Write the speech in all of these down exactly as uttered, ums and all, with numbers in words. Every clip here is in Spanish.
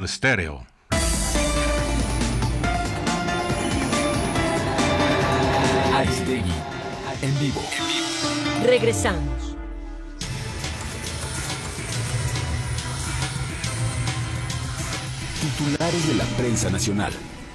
Stereo. Aristegui, en vivo. Regresamos. Titulares de la prensa nacional.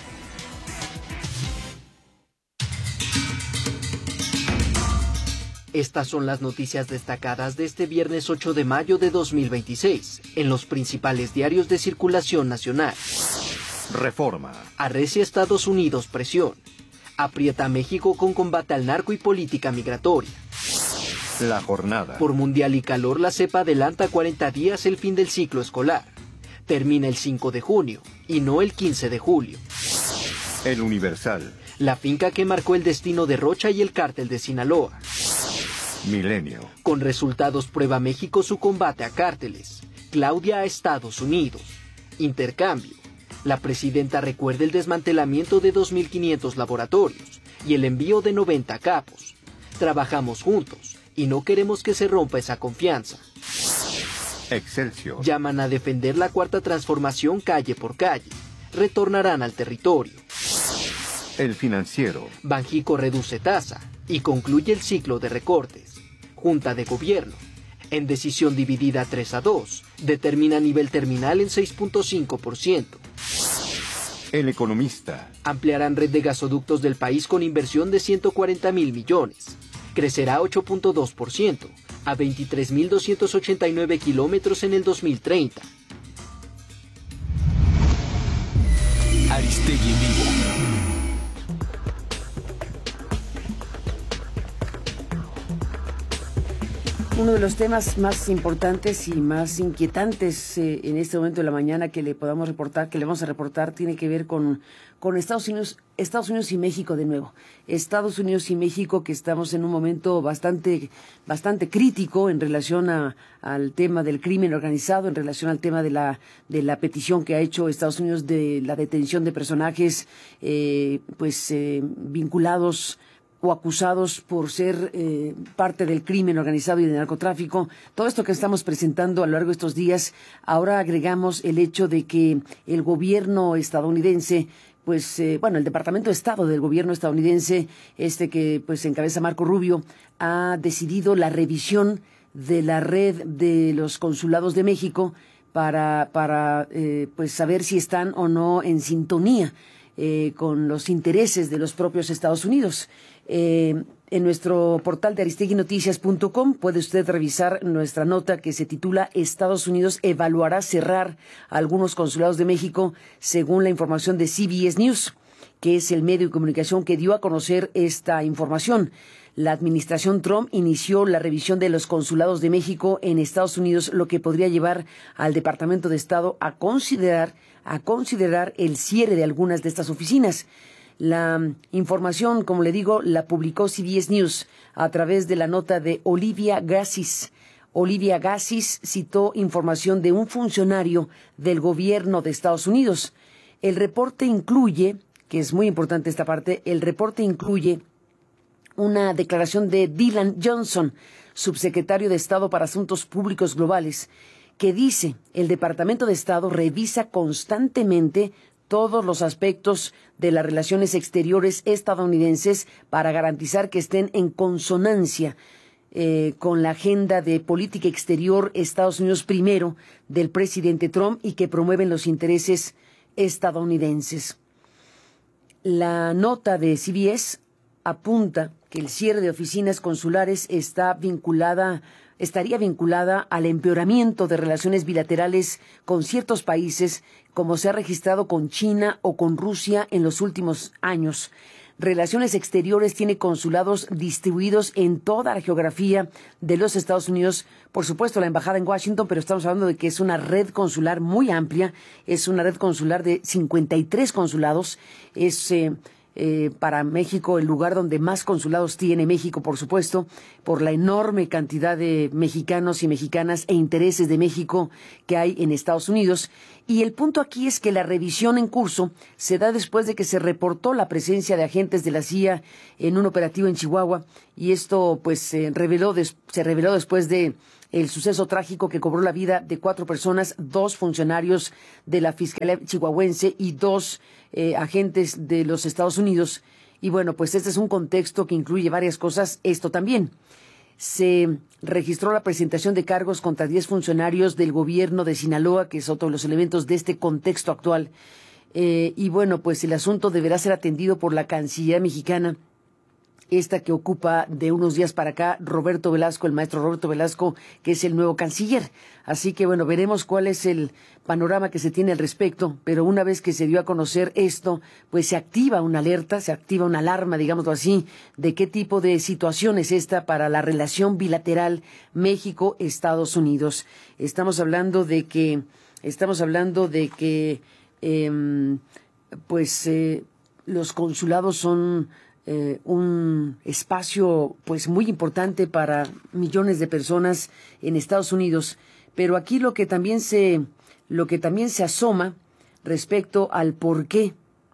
Estas son las noticias destacadas de este viernes ocho de mayo de dos mil veintiséis en los principales diarios de circulación nacional. Reforma. Arrecia Estados Unidos presión. Aprieta a México con combate al narco y política migratoria. La jornada. Por mundial y calor, la cepa adelanta cuarenta días el fin del ciclo escolar. Termina el cinco de junio y no el quince de julio. El Universal. La finca que marcó el destino de Rocha y el cártel de Sinaloa. Milenio. Con resultados prueba México su combate a cárteles. Claudia a Estados Unidos. Intercambio. La presidenta recuerda el desmantelamiento de dos mil quinientos laboratorios y el envío de noventa capos. Trabajamos juntos y no queremos que se rompa esa confianza. Excelsior. Llaman a defender la cuarta transformación calle por calle. Retornarán al territorio. El Financiero. Banjico reduce tasa y concluye el ciclo de recortes. Junta de Gobierno. En decisión dividida tres a dos, determina nivel terminal en seis punto cinco por ciento. El Economista. Ampliarán red de gasoductos del país con inversión de ciento cuarenta mil millones. Crecerá ocho punto dos por ciento a veintitrés mil doscientos ochenta y nueve kilómetros en el dos mil treinta. Aristegui en vivo. Uno de los temas más importantes y más inquietantes eh, en este momento de la mañana que le podamos reportar, que le vamos a reportar, tiene que ver con, con Estados Unidos, Estados Unidos y México de nuevo. Estados Unidos y México, que estamos en un momento bastante, bastante crítico en relación a, al tema del crimen organizado, en relación al tema de la, de la petición que ha hecho Estados Unidos de la detención de personajes, eh, pues, eh, vinculados o acusados por ser eh, parte del crimen organizado y del narcotráfico. Todo esto que estamos presentando a lo largo de estos días, ahora agregamos el hecho de que el gobierno estadounidense, pues, eh, bueno, el Departamento de Estado del gobierno estadounidense, este que pues encabeza Marco Rubio, ha decidido la revisión de la red de los consulados de México para, para eh, pues saber si están o no en sintonía eh, con los intereses de los propios Estados Unidos. Eh, en nuestro portal de aristegui noticias punto com puede usted revisar nuestra nota que se titula Estados Unidos evaluará cerrar algunos consulados de México, según la información de C B S News, que es el medio de comunicación que dio a conocer esta información. La administración Trump inició la revisión de los consulados de México en Estados Unidos, lo que podría llevar al Departamento de Estado a considerar, a considerar el cierre de algunas de estas oficinas. La información, como le digo, la publicó C B S News a través de la nota de Olivia Gazis. Olivia Gazis citó información de un funcionario del gobierno de Estados Unidos. El reporte incluye, que es muy importante esta parte, el reporte incluye una declaración de Dylan Johnson, subsecretario de Estado para Asuntos Públicos Globales, que dice: el Departamento de Estado revisa constantemente todos los aspectos de las relaciones exteriores estadounidenses para garantizar que estén en consonancia eh, con la agenda de política exterior Estados Unidos primero del presidente Trump y que promueven los intereses estadounidenses. La nota de C B S apunta que el cierre de oficinas consulares está vinculada estaría vinculada al empeoramiento de relaciones bilaterales con ciertos países, como se ha registrado con China o con Rusia en los últimos años. Relaciones Exteriores tiene consulados distribuidos en toda la geografía de los Estados Unidos. Por supuesto, la embajada en Washington, pero estamos hablando de que es una red consular muy amplia. Es una red consular de cincuenta y tres consulados. Es eh, Eh, para México el lugar donde más consulados tiene México, por supuesto, por la enorme cantidad de mexicanos y mexicanas e intereses de México que hay en Estados Unidos. Y el punto aquí es que la revisión en curso se da después de que se reportó la presencia de agentes de la C I A en un operativo en Chihuahua, y esto pues se reveló, des- se reveló después de el suceso trágico que cobró la vida de cuatro personas, dos funcionarios de la Fiscalía Chihuahuense y dos eh, agentes de los Estados Unidos. Y bueno, pues este es un contexto que incluye varias cosas. Esto también. Se registró la presentación de cargos contra diez funcionarios del gobierno de Sinaloa, que es otro de los elementos de este contexto actual. Eh, y bueno, pues el asunto deberá ser atendido por la Cancillería mexicana, esta que ocupa de unos días para acá Roberto Velasco, el maestro Roberto Velasco, que es el nuevo canciller. Así que bueno, veremos cuál es el panorama que se tiene al respecto, pero una vez que se dio a conocer esto, pues se activa una alerta, se activa una alarma, digámoslo así, de qué tipo de situación es esta para la relación bilateral México-Estados Unidos. Estamos hablando de que, estamos hablando de que, eh, pues, eh, los consulados son Eh, un espacio pues muy importante para millones de personas en Estados Unidos, pero aquí lo que también se lo que también se asoma respecto al porqué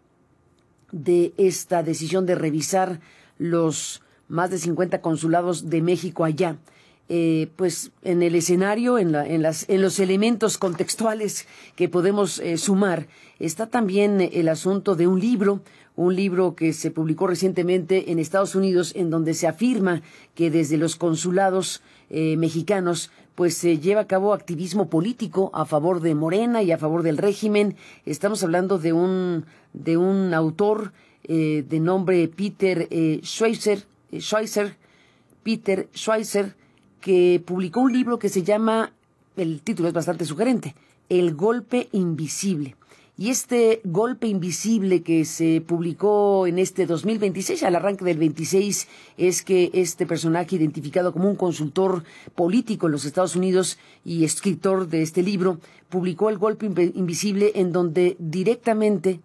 de esta decisión de revisar los más de cincuenta consulados de México allá. Eh, pues en el escenario, en, la, en, las, en los elementos contextuales que podemos eh, sumar, está también el asunto de un libro, un libro que se publicó recientemente en Estados Unidos, en donde se afirma que desde los consulados eh, mexicanos pues se lleva a cabo activismo político a favor de Morena y a favor del régimen. Estamos hablando de un, de un autor eh, de nombre Peter eh, Schweizer, eh, Schweizer, Peter Schweizer, que publicó un libro que se llama, el título es bastante sugerente, El golpe invisible. Y este golpe invisible que se publicó en este dos mil veintiséis, al arranque del veintiséis, es que este personaje, identificado como un consultor político en los Estados Unidos y escritor de este libro, publicó El golpe invisible, en donde directamente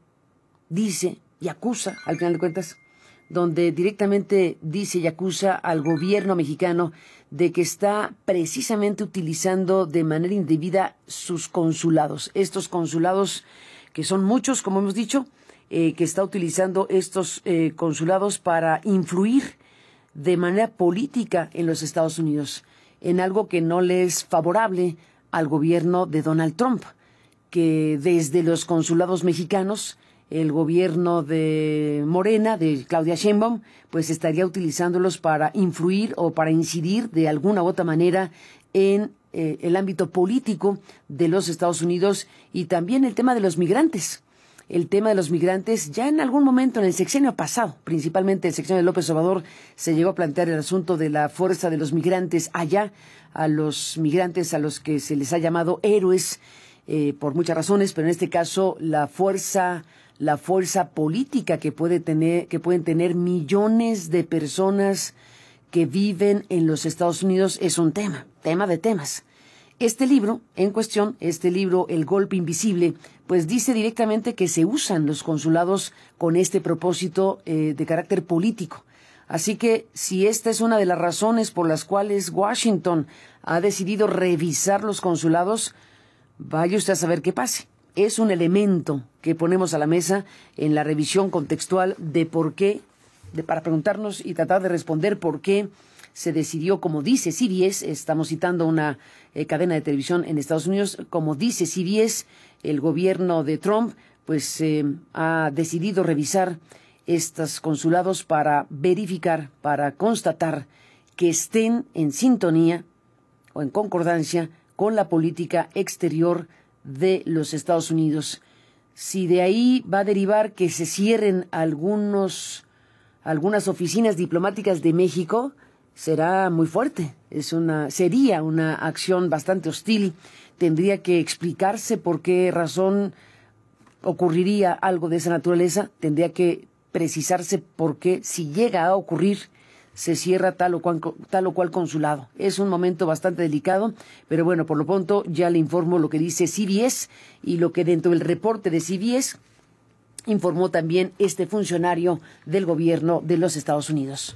dice y acusa, al final de cuentas, donde directamente dice y acusa al gobierno mexicano de que está precisamente utilizando de manera indebida sus consulados. Estos consulados, que son muchos, como hemos dicho, eh, que está utilizando estos eh, consulados para influir de manera política en los Estados Unidos, en algo que no le es favorable al gobierno de Donald Trump, que desde los consulados mexicanos, el gobierno de Morena, de Claudia Sheinbaum, pues estaría utilizándolos para influir o para incidir de alguna u otra manera en eh, el ámbito político de los Estados Unidos, y también el tema de los migrantes. El tema de los migrantes, ya en algún momento en el sexenio pasado, principalmente el sexenio de López Obrador, se llegó a plantear el asunto de la fuerza de los migrantes allá, a los migrantes a los que se les ha llamado héroes eh, por muchas razones, pero en este caso la fuerza la fuerza política que puede tener, que pueden tener millones de personas que viven en los Estados Unidos es un tema, tema de temas. Este libro en cuestión, este libro, El golpe invisible, pues dice directamente que se usan los consulados con este propósito eh, de carácter político. Así que si esta es una de las razones por las cuales Washington ha decidido revisar los consulados, vaya usted a saber qué pase. Es un elemento que ponemos a la mesa en la revisión contextual de por qué, de, para preguntarnos y tratar de responder por qué se decidió, como dice C B S, estamos citando una eh, cadena de televisión en Estados Unidos, como dice C B S, el gobierno de Trump pues eh, ha decidido revisar estos consulados para verificar, para constatar que estén en sintonía o en concordancia con la política exterior de los Estados Unidos. Si de ahí va a derivar que se cierren algunos, algunas oficinas diplomáticas de México, será muy fuerte. Es una, sería una acción bastante hostil. Tendría que explicarse por qué razón ocurriría algo de esa naturaleza. Tendría que precisarse por qué, si llega a ocurrir, se cierra tal o, cual, tal o cual consulado. Es un momento bastante delicado, pero bueno, por lo pronto ya le informo lo que dice C B S y lo que dentro del reporte de C B S informó también este funcionario del gobierno de los Estados Unidos.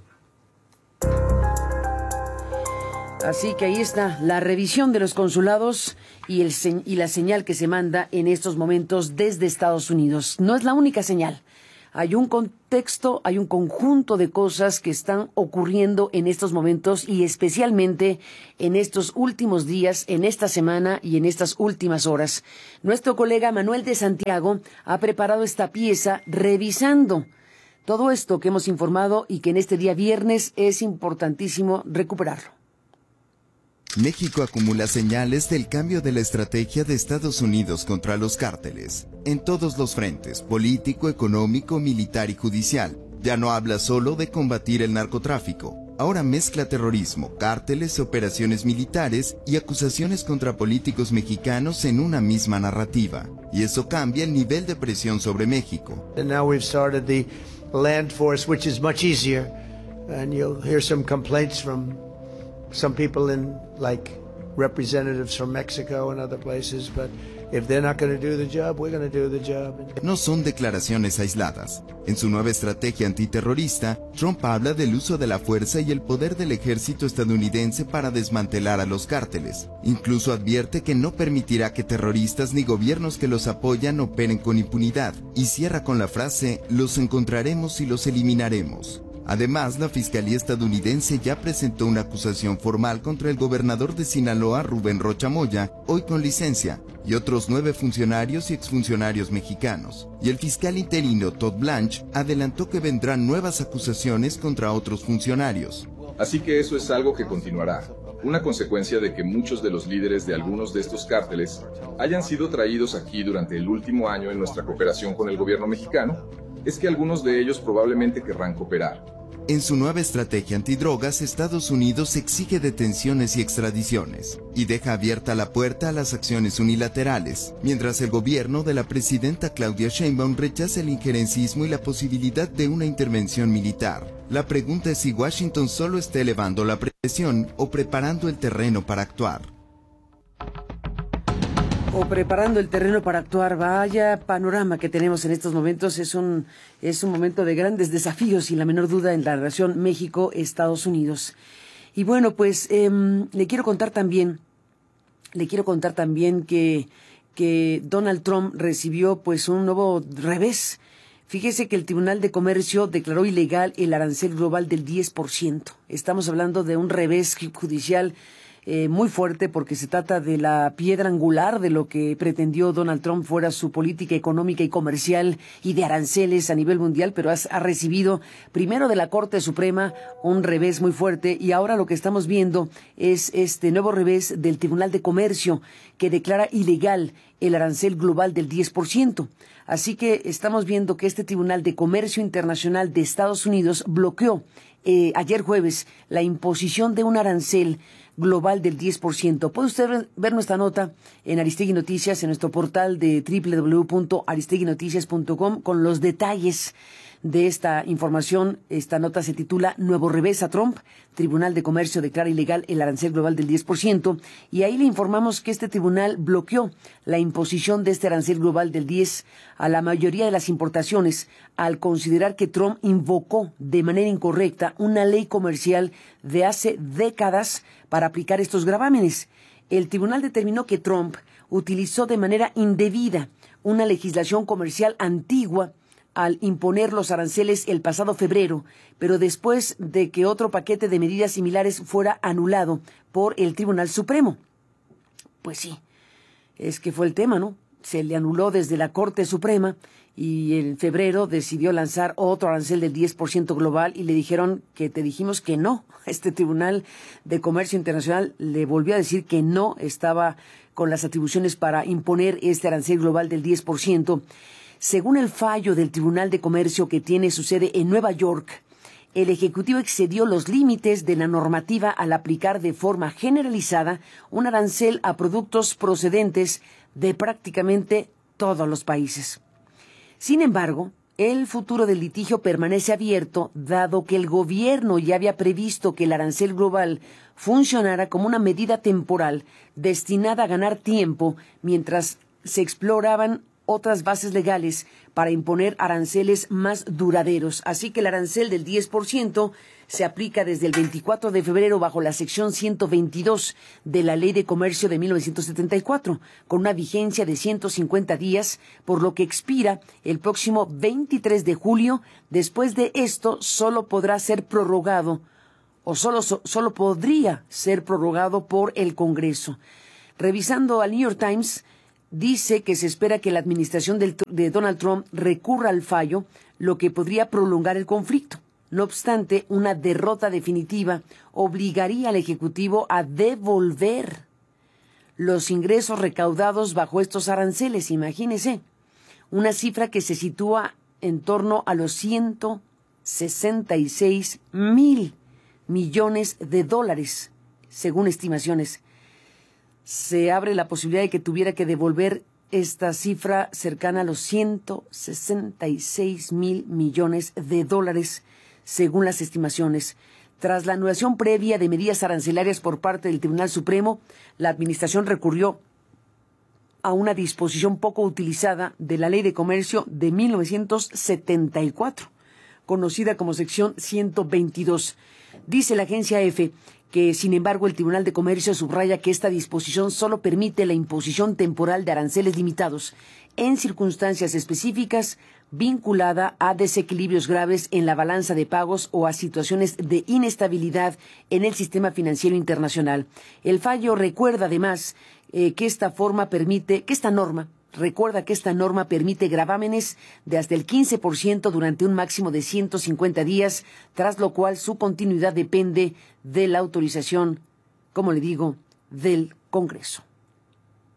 Así que ahí está la revisión de los consulados y, el, y la señal que se manda en estos momentos desde Estados Unidos. No es la única señal. Hay un contexto, hay un conjunto de cosas que están ocurriendo en estos momentos y especialmente en estos últimos días, en esta semana y en estas últimas horas. Nuestro colega Manuel de Santiago ha preparado esta pieza revisando todo esto que hemos informado y que en este día viernes es importantísimo recuperarlo. México acumula señales del cambio de la estrategia de Estados Unidos contra los cárteles, en todos los frentes, político, económico, militar y judicial. Ya no habla solo de combatir el narcotráfico, ahora mezcla terrorismo, cárteles, operaciones militares y acusaciones contra políticos mexicanos en una misma narrativa. Y eso cambia el nivel de presión sobre México. And now we've started the land force, which is much easier, and you'll hear some complaints from some people in, like, representatives from Mexico and other places, but if they're not going to do the job, we're going to do the job. No son declaraciones aisladas. En su nueva estrategia antiterrorista, Trump habla del uso de la fuerza y el poder del ejército estadounidense para desmantelar a los cárteles. Incluso advierte que no permitirá que terroristas ni gobiernos que los apoyan operen con impunidad, y cierra con la frase: los encontraremos y los eliminaremos. Además, la Fiscalía estadounidense ya presentó una acusación formal contra el gobernador de Sinaloa, Rubén Rocha Moya, hoy con licencia, y otros nueve funcionarios y exfuncionarios mexicanos. Y el fiscal interino Todd Blanche adelantó que vendrán nuevas acusaciones contra otros funcionarios. Así que eso es algo que continuará. Una consecuencia de que muchos de los líderes de algunos de estos cárteles hayan sido traídos aquí durante el último año en nuestra cooperación con el gobierno mexicano es que algunos de ellos probablemente querrán cooperar. En su nueva estrategia antidrogas, Estados Unidos exige detenciones y extradiciones, y deja abierta la puerta a las acciones unilaterales, mientras el gobierno de la presidenta Claudia Sheinbaum rechaza el injerencismo y la posibilidad de una intervención militar. La pregunta es si Washington solo está elevando la presión o preparando el terreno para actuar. O preparando el terreno para actuar. Vaya panorama que tenemos en estos momentos. Es un, es un momento de grandes desafíos, sin la menor duda, en la relación México-Estados Unidos. Y bueno, pues eh, le quiero contar también, le quiero contar también que, que Donald Trump recibió pues un nuevo revés. Fíjese que el Tribunal de Comercio declaró ilegal el arancel global del diez por ciento. Estamos hablando de un revés judicial Eh, muy fuerte, porque se trata de la piedra angular de lo que pretendió Donald Trump fuera su política económica y comercial y de aranceles a nivel mundial, pero has, ha recibido primero de la Corte Suprema un revés muy fuerte, y ahora lo que estamos viendo es este nuevo revés del Tribunal de Comercio, que declara ilegal el arancel global del diez por ciento. Así que estamos viendo que este Tribunal de Comercio Internacional de Estados Unidos bloqueó eh, ayer jueves la imposición de un arancel global del diez por ciento. Puede usted ver nuestra nota en Aristegui Noticias, en nuestro portal de doble u doble u doble u punto aristegui noticias punto com, con los detalles de esta información. Esta nota se titula Nuevo revés a Trump, Tribunal de Comercio declara ilegal el arancel global del diez por ciento, y ahí le informamos que este tribunal bloqueó la imposición de este arancel global del diez por ciento a la mayoría de las importaciones, al considerar que Trump invocó de manera incorrecta una ley comercial de hace décadas para aplicar estos gravámenes. El tribunal determinó que Trump utilizó de manera indebida una legislación comercial antigua al imponer los aranceles el pasado febrero, pero después de que otro paquete de medidas similares fuera anulado por el Tribunal Supremo. Pues sí, es que fue el tema, ¿no? Se le anuló desde la Corte Suprema y en febrero decidió lanzar otro arancel del diez por ciento global, y le dijeron que te dijimos que no. Este Tribunal de Comercio Internacional le volvió a decir que no estaba con las atribuciones para imponer este arancel global del diez por ciento. Según el fallo del Tribunal de Comercio, que tiene su sede en Nueva York, el Ejecutivo excedió los límites de la normativa al aplicar de forma generalizada un arancel a productos procedentes de prácticamente todos los países. Sin embargo, el futuro del litigio permanece abierto, dado que el gobierno ya había previsto que el arancel global funcionara como una medida temporal destinada a ganar tiempo mientras se exploraban otras bases legales para imponer aranceles más duraderos. Así que el arancel del diez por ciento se aplica desde el veinticuatro de febrero bajo la sección ciento veintidós de la Ley de Comercio de mil novecientos setenta y cuatro, con una vigencia de ciento cincuenta días, por lo que expira el próximo veintitrés de julio. Después de esto, solo podrá ser prorrogado, o solo, solo podría ser prorrogado por el Congreso. Revisando al New York Times, dice que se espera que la administración del, de Donald Trump recurra al fallo, lo que podría prolongar el conflicto. No obstante, una derrota definitiva obligaría al Ejecutivo a devolver los ingresos recaudados bajo estos aranceles. Imagínese, una cifra que se sitúa en torno a los ciento sesenta y seis mil millones de dólares, según estimaciones. Se abre la posibilidad de que tuviera que devolver esta cifra cercana a los ciento sesenta y seis mil millones de dólares, según las estimaciones. Tras la anulación previa de medidas arancelarias por parte del Tribunal Supremo, la Administración recurrió a una disposición poco utilizada de la Ley de Comercio de mil novecientos setenta y cuatro, conocida como sección ciento veintidós. Dice la agencia EFE que, sin embargo, el Tribunal de Comercio subraya que esta disposición solo permite la imposición temporal de aranceles limitados en circunstancias específicas vinculada a desequilibrios graves en la balanza de pagos o a situaciones de inestabilidad en el sistema financiero internacional. El fallo recuerda además eh, que esta forma permite, que esta norma Recuerda que esta norma permite gravámenes de hasta el quince por ciento durante un máximo de ciento cincuenta días, tras lo cual su continuidad depende de la autorización, como le digo, del Congreso.